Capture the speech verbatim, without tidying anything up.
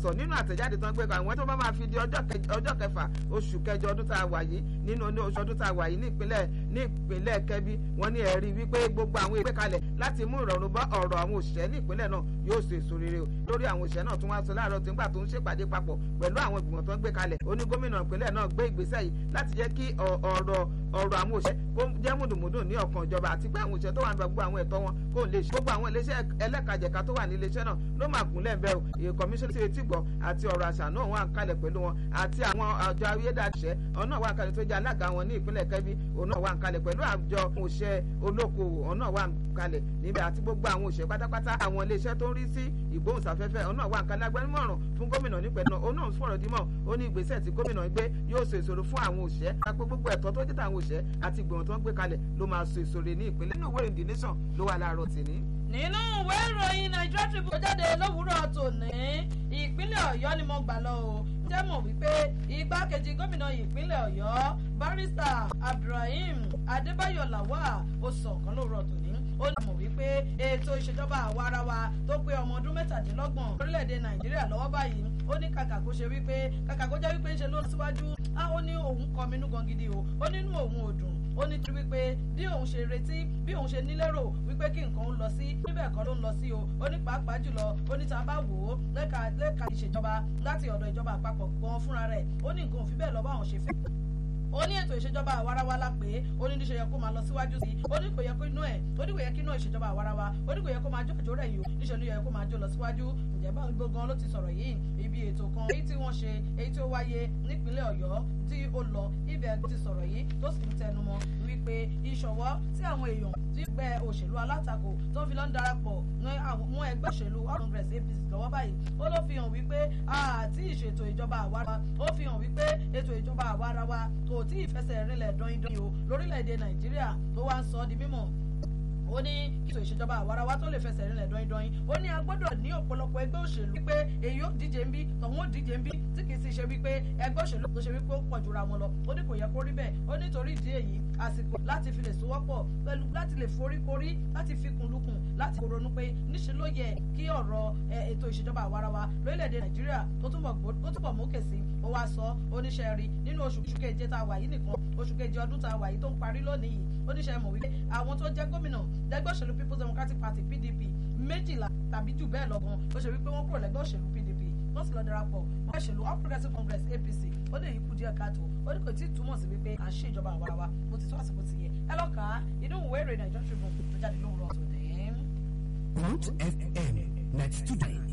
sọ nínú àtẹ̀jáde tán gbé àwọn tó bá máa fi di ọjọ́ kẹfà oṣù kẹjọ ọdún tá a wà yìí nínú oṣù ọdún tá a wà yìí ní ìpínlẹ̀ ní ìpínlẹ̀ Kẹ́bí wọ́n ní ẹ̀rí wípé gbogbo àwọn ìgbé kalẹ̀ láti mú ìrọ̀rùn bá ọ̀rọ̀ àwọn òṣìṣẹ́ ní ìpínlẹ̀ náà yóò ṣe èso rere o lórí àwọn òṣìṣẹ́ náà tún wá sọ láàárọ̀ tí nígbà tó ń ṣèpàdé papọ̀ pẹ̀lú àwọn ìgbìmọ̀ tó ń gbé kalẹ̀ ó ní gómìnà ìpínlẹ̀ náà gbé ìgbésẹ̀ yìí láti jẹ́ kí ọ̀rọ̀ ọ̀rọ̀ àwọn òṣìṣẹ́ kó jẹ́ mùdùmùdù ní ọkàn ìjọba àti pé àwọn òṣìṣẹ́ tó wà ń bẹ gbogbo àwọn ẹ̀tọ́ wọn kó lè ṣe gbogbo àwọn iléeṣẹ́ ẹlẹ́kajẹ̀ka tó wà ní iléeṣẹ́ náà ló máa gúnlẹ̀ bẹ́ẹ̀ o èyí kọmíṣọ́nì tí etí gbọ́ àti ọ̀rọ̀ àṣà náà wà ń kalẹ̀ pẹ̀lú wọn àti àwọn àjọ ayédáṣẹ́ ọ̀nà wà ń kalẹ̀ tó jẹ́ alága wọn ní ìpínlẹ̀ Kẹ́bí òun náà wà ń kalẹ̀ pẹ̀lú àjọ òṣìṣẹ́ olókoòwò ọ̀nà wà ń kalẹ̀ níbẹ̀ àti gbogbo àwọn òṣìṣẹ́ pátápátá àwọn iléeṣẹ́ tó ń rí sí ìgbóhùnsáfẹ́fẹ́ ọ̀nà wà ń kalẹ̀ agbẹnumọ̀ràn fún gómìnà nípẹ̀ náà òun náà fọ̀rọ̀ dímọ̀ ó ní ìgbésẹ̀ tí gómìnà gbé yóò so èso fún àwọn òṣìṣẹ́ àpò gbogbo ẹ̀tọ́ tó jẹ́ tàwọn òṣìṣẹ́ àti ìgbìmọ̀ tó ń gbé kalẹ̀ ló máa so èso rẹ̀ ní ìpínlẹ̀ nínú ìwé ìròyìn The Nation ló wà láàárọ̀ tìní. nínú ìwé ìròyìn Nigeria Tribune jáde lówùúrọ̀ tòní ìpínlẹ̀ Ọ̀yọ́ ni mo gbà lọ o jẹ́ mọ̀ wípé igbákejì gómìnà ìpínlẹ̀ Ọ̀yọ́ barrister Abdulrahim Adébáyọ̀ Lawal ó sọ kan lówùúrọ̀ tòní ó ní mọ̀ wípé ètò ìṣèjọba àwarawa tó pé ọmọ ọdún mẹ́tàdínlọ́gbọ̀n orílẹ̀-èdè Nàìjíríà lọ́wọ́ báyìí ó ní kàkà kó ṣe wípé kàkà kó jẹ́ wípé ń ṣe ló síwájú á ó ní òun kọminú gan gidi o ó nínú òun ò dùn ó ní tí wípé bí òun ṣe retí bí òun ṣe nílérò wípé kí nǹkan ń lọ sí níbẹ̀ kan ló ń lọ sí o ó ní pàápàá jùlọ ó ní tá a bá wò ó lẹ́ka lẹ́ka ìṣèjọba láti ọ̀dọ̀ ìjọba àpapọ̀ gan fúnra rẹ̀ ó ní nǹkan ò fi bẹ́ẹ̀ lọ bá àwọn ṣe fẹ́ ó ní ètò ìṣèjọba àwarawa la pé ó ní níṣe yẹ kó máa lọ síwájú sí ó ní kò yẹ kó inú ẹ̀ ó ní kò yẹ kí inú ìṣèjọba àwarawa ó ní kò yẹ kó máa jó àjò rẹ̀ yìí ó níṣe ló yẹ kó máa jó lọ síwájú ǹjẹ́ báwo gbogbo ló ti sọ̀rọ̀ yìí ibi ètò kan èyí tí wọ́n ṣe èyí tí ó wáyé nípínlẹ̀ Ọ̀yọ́ tí ó lọ ibẹ̀ ti sọ̀rọ̀ yìí tó sì ń tẹnumọ́ wípé ìṣọ̀wọ́ tí àwọn èèyàn tí ẹgbẹ́ òṣèlú alátakò tó fi lọ ń darapọ̀ mú ẹgbẹ́ òṣèlú All Congress A P C lọ́wọ́ báyìí ó ló fi hàn wípé àti ìṣètò ìjọba àwarawa ó fi hàn wípé ètò ìjọba àwarawa kò tí ì fẹsẹ̀ rinlẹ̀ dọ́yìndọ́yìn o lórílẹ̀‐èdè Nàìjíríà tó wá ń sọ di mímọ̀ ó ní kí ètò ìṣèjọba àwarawa tó lè fẹsẹ̀ rinlẹ̀ dọ́yìndọ́yìn ó ní a gbọ́dọ̀ ní ọ̀pọ̀lọpọ̀ ẹgbẹ́ òṣèlú wípé èyí ó díje ń bí tọ̀hún ó díje ń bí tí kì í sì ṣe wípé ẹgbẹ́ òṣèlú tó ṣe wípé ó pọ̀ jura wọn lọ ó ní kò yẹ kó rí bẹ́ẹ̀ ó nítorí ìdí èyí àsìkò láti fi lè sowọ́pọ̀ pẹ̀lú láti lè foríkorí láti fi kùnlùkùn láti ronú pé níṣe ló yẹ kí ọ̀rọ̀ ètò ìṣèjọba àwarawa lórílẹ̀‐èdè Nàìjíríà tó túbọ̀ mókè sí ó wá sọ oníṣẹ́ rí nínú oṣù keje tá a wà yìí nìkan oṣù keje ọdún tá a wà yìí tó ń parí lónìí yìí oníṣẹ́ mọ̀ wípé àwọn tó jẹ́ gómìnà lẹ́gbẹ́ òṣèlú People's Democratic Party P D P méjìlá tàbí jù bẹ́ẹ̀ lọ gan ó ṣe wípé wọ́n kúrò lẹ́gbẹ́ òṣèlú P D P wọ́n sì lọ darapọ̀ mọ́ òṣèlú All Progressives Congress A P C ó lè yí kú díẹ̀ káàtó ó ní kò tí ì túmọ̀ sí wípé à ń ṣe ìjọba àwarawa bó ti tó àsìkò ti yẹ ẹ lọ kà á inú ìwé ìròyìn Nigeria Tribune tó jáde lóhùn rọ̀ tó dẹ̀. Root F M ninety two point